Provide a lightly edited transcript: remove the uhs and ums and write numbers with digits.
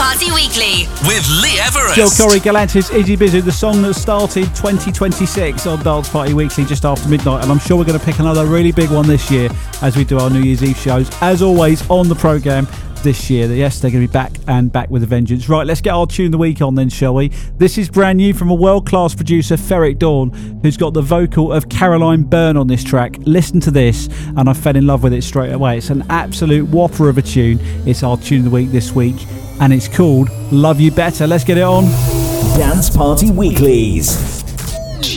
Party Weekly with Lee Everest. Joel Corey, Galantis, Easy Busy, the song that started 2026 on Dance Party Weekly just after midnight, and I'm sure we're going to pick another really big one this year as we do our New Year's Eve shows, as always on the programme this year. Yes, they're going to be back with a vengeance. Right, let's get our tune of the week on then, shall we? This is brand new from a world-class producer, Ferric Dawn, who's got the vocal of Caroline Byrne on this track. Listen to this, and I fell in love with it straight away. It's an absolute whopper of a tune. It's our tune of the week this week, and it's called Love You Better. Let's get it on. Dance Party Weeklies.